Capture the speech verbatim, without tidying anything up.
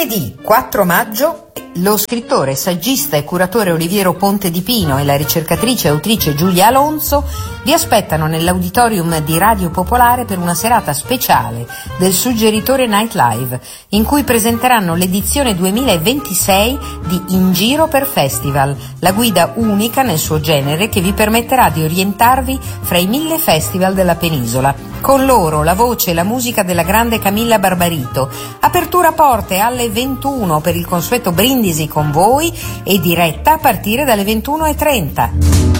Lunedì quattro maggio lo scrittore, saggista e curatore Oliviero Ponte di Pino e la ricercatrice e autrice Giulia Alonso vi aspettano nell'auditorium di Radio Popolare per una serata speciale del Suggeritore Night Live, in cui presenteranno l'edizione duemilaventisei di In Giro per Festival, la guida unica nel suo genere che vi permetterà di orientarvi fra i mille festival della penisola. Con loro la voce e la musica della grande Camilla Barbarito. Apertura porte alle ventuno per il consueto brindisi con voi e diretta a partire dalle ventuno e trenta.